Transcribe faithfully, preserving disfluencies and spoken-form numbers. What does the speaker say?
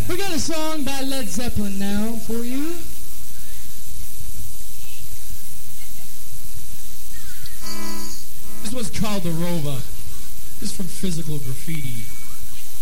We got a song by Led Zeppelin now for you. This one's called The Rover. This is from Physical Graffiti.